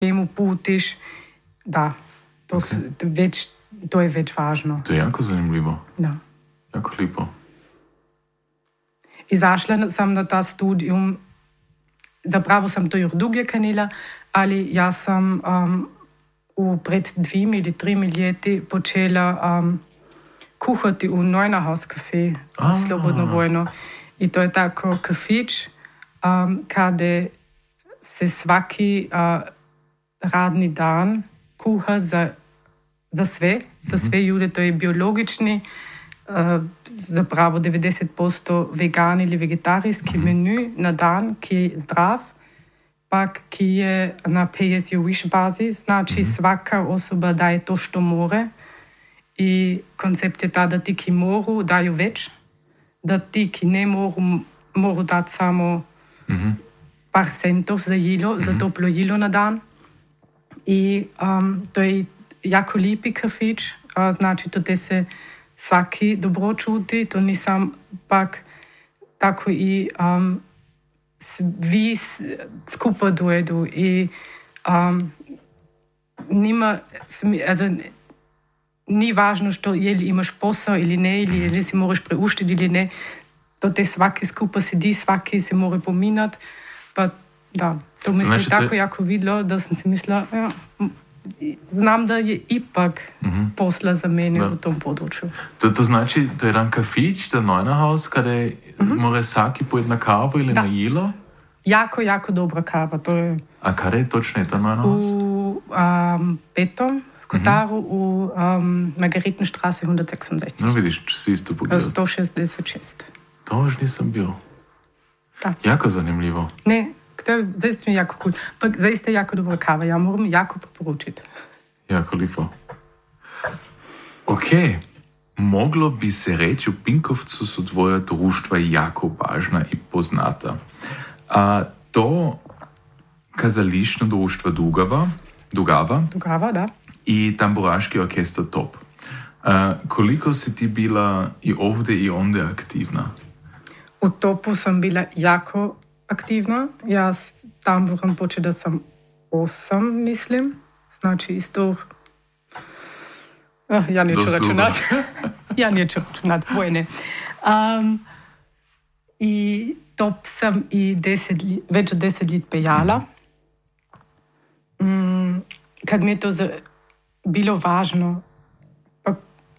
temu putiš, da, to je več važno. To je jako zanimljivo. Da. Jako lepo. Izašla sem na ta studijum, zapravo sem to još dugje kanila, ali jaz sem pred 2 ili 3 leti počela kuhati v Neunerhaus kafe, Slobodno vojno. I to je tako kafić kada se svaki radni dan kuha za sve ljude, to je biologični, zapravo 90% vegan ili vegetarijski menu na dan, ki je zdrav, pak ki je na pay-as-you-wish bazi, znači svaka osoba daje to što more i koncept je ta da ti ki moru daju več, da ti ki ne moru dati samo par centov za jilo, za toplo jilo na dan. I to je jako lipi kafić, znači to te se svaki dobro čuti, to nisam pak tako i svi skupa dojedu i ni važno što je li imaš posao ili ne, ili si moraš preuštiti ili ne, to te svaki skupa sedi, svaki se mora pominati, pa da, to mi se tako jako videlo, da sam si mislila, ja, znam da je ipak posla za mene u tom području. To znači, to je jedan kafić, to je Neunerhaus, kada mora svaki pojeti na kavu ili na jilo? Jako, jako dobra kava. To je... A kada je točno ta Neunerhaus? U petom kotaru u Margaretenstraße 166. No vidiš, če si isto pogledal. 166. To još nisam bio. Da. Jako zanimljivo. Ne, to je zaista jako cool. Pa zaista jako dobra kava. Ja moram jako preporučiti. Jako lipo. Ok. Moglo bi se reći, u Pinkovcu su tvoja društva jako važna i poznata. A to kazališno društvo Dugava, da. I tamburaški orkestar Top. Koliko si ti bila i ovdje i ondje aktivna? U Topu sam bila jako aktivna. Ja s tamburom počela sam 8, mislim. Znači isto... Ja neću računati. Vojne. I Top sam i več od 10 let pejala. Kad mi je to bilo važno, pa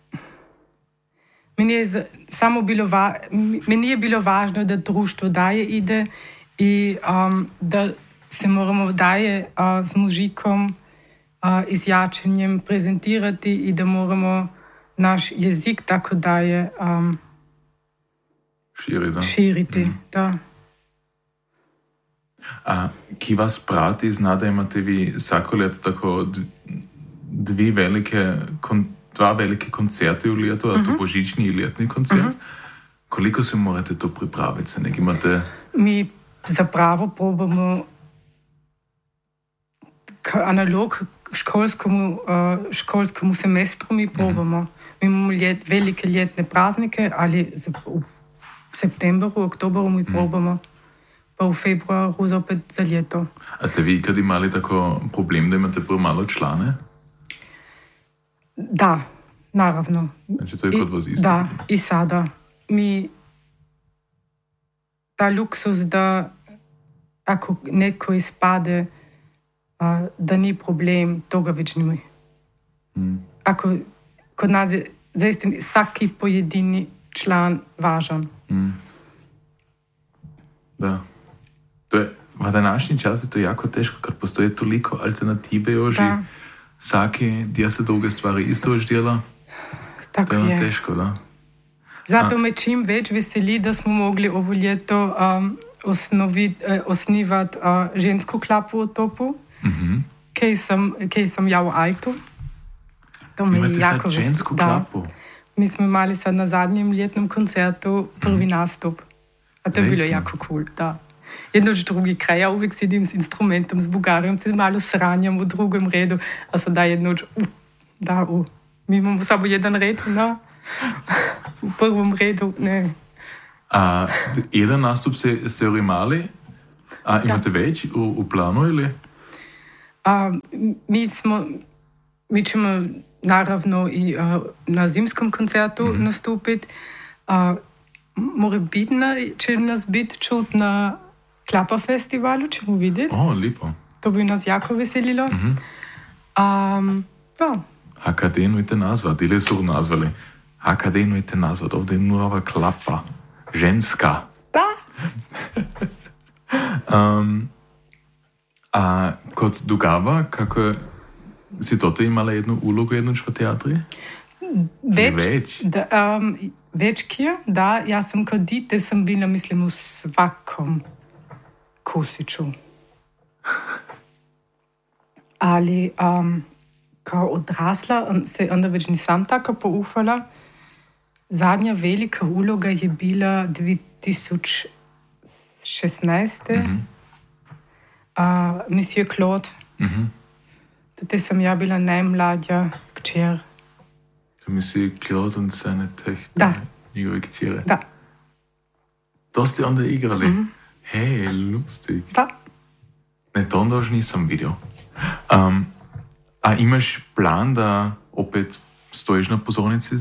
meni je bilo važno da društvo daje ide i da se moramo daje s muzikom i s jačanjem prezentirati i da moramo naš jezik tako daje širiti. Da. A ki vas prati, zna da imate vi vsako leto tako dva velike koncerte v letu, to božični in letni koncert. Koliko se morate to pripraviti? Se nekaj imate... Mi zapravo probamo analog školskemu semestru mi probamo. Mi imamo velike ljetne praznike, ali v septembru, oktobru mi probamo. Pa v februaru zopet za ljeto. A ste vi ikad imali tako problem, da imate premalo člane? Da, naravno. Znači to je kod vas isto? Da, i sada. Mi ta luksus da ako netko ispade da ni problem, toga već nima. Ako kod nas je zaista svaki pojedini član važan. Da. To je, v današnji čas je to jako teško, ker postoje toliko alternative još i svaki 10 druge stvari isto još djela. Tako je. Je teško, da. Zato me čim več veseli, da smo mogli ovo ljeto osnivati žensku klapu u Topu, kaj sam ja u Altu. To me imate jako sad žensku klapu? Mi smo imali sad na zadnjem ljetnom koncertu prvi nastup. A to je bilo jako cool, da. Jednoč drugi kraj, ja uvijek sedim s instrumentom, s bugarjem, se malo sranjam u drugom redu, a sada jednoč, mi imamo samo jedan red, u prvom redu, ne. A jedan nastup ste imali, a imate več v planu ili? Mi ćemo naravno i na zimskom koncertu nastupiti. Morebitno će nas biti čut na Klapa festivalu, ćemo vidjeti. Lipo. To bi nas jako veselilo. Da. Akademujte nazvati, ili su nazvali. Akademujte nazvati, ovdje je nova Klapa. Ženska. Da. A kod Dugava, kako si toto imala jednu ulogu jednoč v teatri? Večkje, da. Ja sam kod dite sam bila, mislim, u svakom kusiću. Ali kao odrasla se onda već nisam tako poufala. Zadnja velika uloga je bila 2016. Monsieur Claude. Tutaj sam ja bila najmlađa kćer. To Monsieur Claude und seine Töchter. Da. Njegove kćere. Da. To ste onda igrali? Hej, lustig. Da. Ne, to onda još nisam vidio. A imaš plan da opet stojiš na pozornici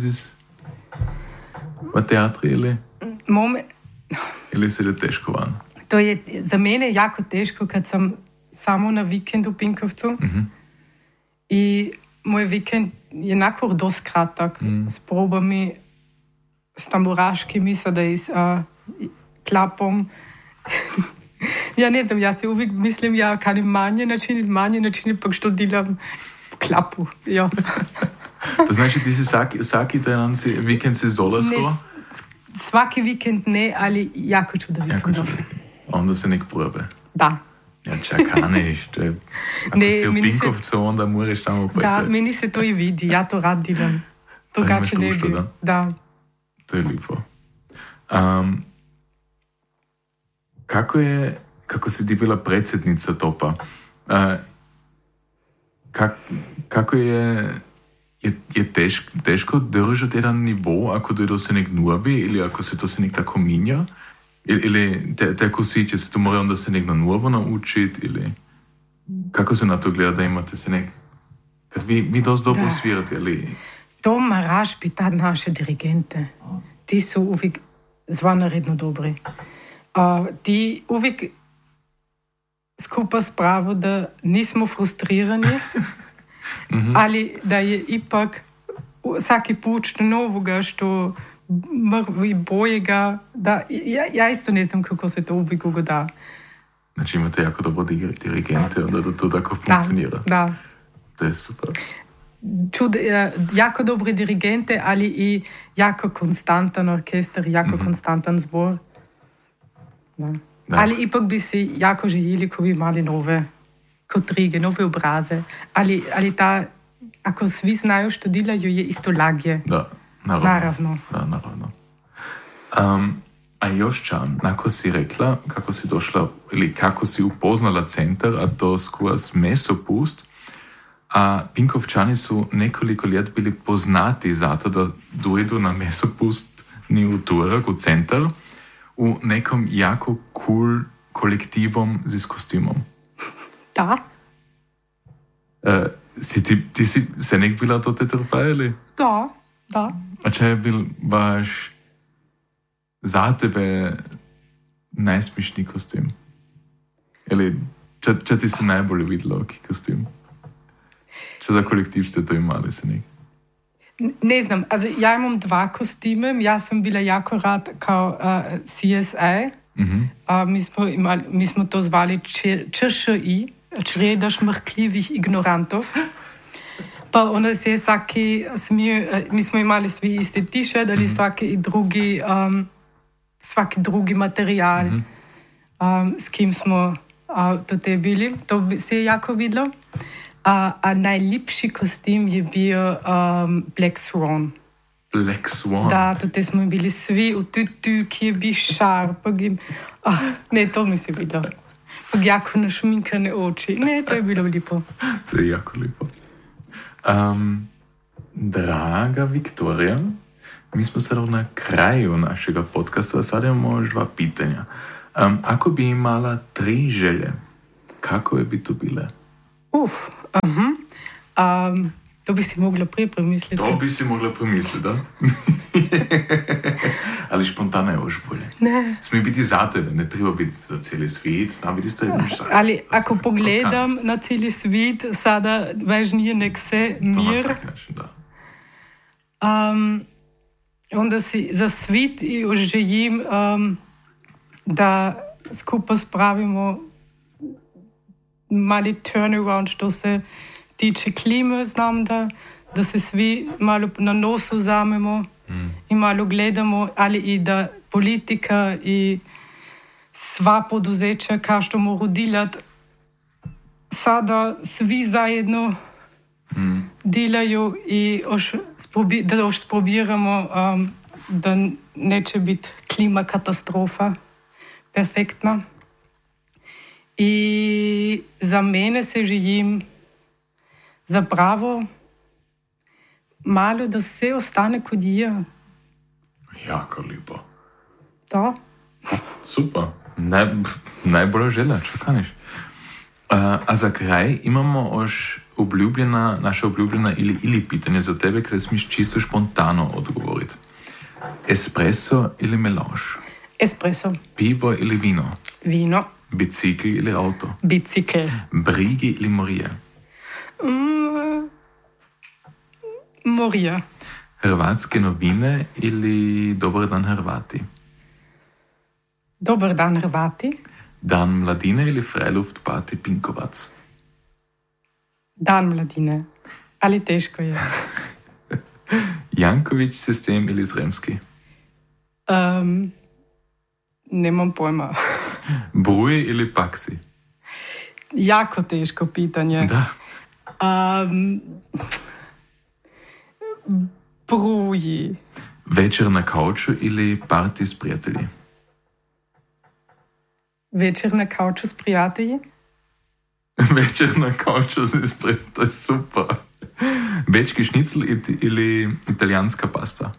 v teatri ili? Ili se je teško van? To je za mene jako teško kad sam samo na vikendu u Pinkovcu. I moj vikend je onako dosta kratak s probami, s tamburaškimi, sada i s klapom. Ja ne znam, ja se uvijek mislim, ja kanim manje načiniti, pa što delam klapu. Ja. To znači ti si svaki vikend si zdolasko? Svaki vikend ne, ali jako čudo vikendov. Onda se nek probe. Da. Ja, čakaniš. Ako si u Pinkovcu, onda moraš tamo pojeti. Da, meni se to i vidi, ja to rad delam. Drugače ne bi. Da. To je lipo. Kako si ti bila predsjednica Topa? Kako je teško držati jedan nivo, ako dojde se nek nuobi, ili ako se to se nek tako minja? Ili te kusiće se to mora onda se nek na novo naučiti, ili kako se na to gleda da imate se nek, kad vi dosta dobro svirate, ali... To moraš pitati naše dirigente. Ti su uvijek zvanaredno dobri. Ti uvijek skupa spravo da nismo frustrirani, ali da je ipak vsaki put što novoga, što mrvi bojega, da ja isto ne znam kako se to uvijek ugoda. Znači imate jako dobro dirigente, onda da to tako funkcionira. Da. To je super. Jako dobre dirigente, ali i jako konstantan orkester, jako konstantan zbor. Da. Ali ipak bi si jako željeli, ko bi imali nove kotrige, nove obraze. Ali ta, ako svi znaju što delaju, je isto lagje. Da, naravno. Da, naravno. A još čan, ako si rekla, kako si došla, ili kako si upoznala centar, a to skozi Mesopust, a Pinkovčani su nekoliko let bili poznati zato da dojdu na Mesopustni utorak u centar u nekom jako cool kolektivom z kostimom. Da. Ti si se nek bila to tetrafajali? Da. A če je bil baš za tebe najsmišniji kostim? Ili če ti se najbolje videlo, ki kostim? Če za kolektiv ste to imali se nek? Ne znam, also ja imam dva kostime, ja sam bila jako rad kao CSI, mi smo to zvali ČŠI, Čreda šmrkljivih ignorantov. Pa onda se je mi smo imali svi isti t-shirt, ali svaki drugi materijal, s kim smo to te bili, to se je jako videlo. A najljepši kostim je bio Black Swan. Black Swan? Da, to smo bili svi u tutu, ki je bil šarp. Ne, to mi se videlo. Jako našminkane oči. Ne, to je bilo lepo. To je jako lepo. Draga Viktorija, mi smo sada na kraju našega podcasta, a sada imamo još dva pitanja. Ako bi imala 3 želje, kako bi to bile? To bi si mogla prej premisliti. To bi si mogla premisliti, da? Ali spontano je još bolje? Ne. Smije biti za tebe, ne treba biti za cijeli svijet, zna biti isto jedno šta. Ali ako pogledam na cijeli svijet, sada važnije nek se mir. To na vsak način, da. Onda si za svijet i želim, da skupaj spravimo mali turnaround, što se tiče klime, znam da se svi malo na nos vzamemo in malo gledamo, ali i da politika i sva poduzeća, kao što morajo delati, sada svi zajedno delajo i da još spробiramo, da neće biti klima katastrofa perfektna. I za mene se želim zapravo malo da se ostane kod je. Jako lipo. To? Super. Najbolja želja, čo kaniš. A za kraj imamo još naša obljubljena ili pitanje za tebe, kada smiš čisto spontano odgovoriti. Espresso ili melange? Espresso. Pivo ili vino? Vino. Bicikl ili auto? Bicikl. Brigi ili morije? Morija. Hrvatske novine ili Dobar dan Hrvati? Dobar dan Hrvati. Dan mladine ili Freiluft Party Pinkovac? Dan mladine. Ali teško je. Janković sistem ili Zremski? Nemam pojma. Bruji ili Paksi? Jako teško pitanje. Da. Bruji. Večer na kauču ili party s prijatelji? Večer na kauču s prijatelji? Večer na kauču s prijatelji, to je super. Bečki šnicl ili italijanska pasta?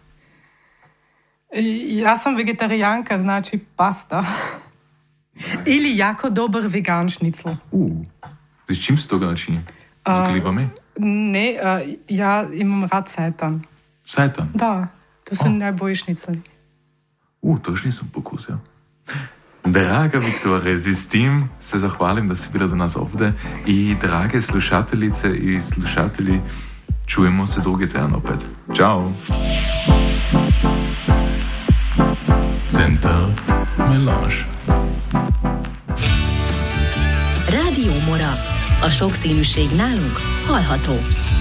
Ja sam vegetarijanka, znači pasta. Ili jako dobar vegan šnicl. S čim se toga načini? Z glibami? Ne, ja imam rad seitan. Seitan? Da, to su najbolji šnicli. To još nisam pokusio. Draga Viktorija, s tim se zahvalim da si bila danas ovdje i drage slušateljice i slušatelji, čujemo se drugi teden opet. Ćao! Center Melange. Rádió Mora. A sokszínűség nálunk hallható.